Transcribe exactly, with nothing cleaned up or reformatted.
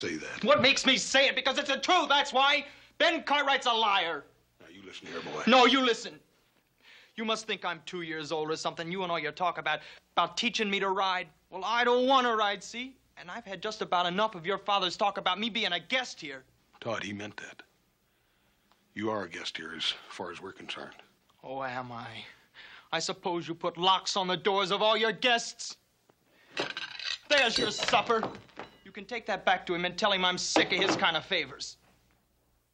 say that. What makes me say it? Because it's the truth, that's why. Ben Cartwright's a liar. Now, you listen here, boy. No, you listen. You must think I'm two years old or something. You and all your talk about, about teaching me to ride. Well, I don't want to ride, see? And I've had just about enough of your father's talk about me being a guest here. Todd, he meant that. You are a guest here as far as we're concerned. Oh, am I? I suppose you put locks on the doors of all your guests. There's your supper. You can take that back to him and tell him I'm sick of his kind of favors.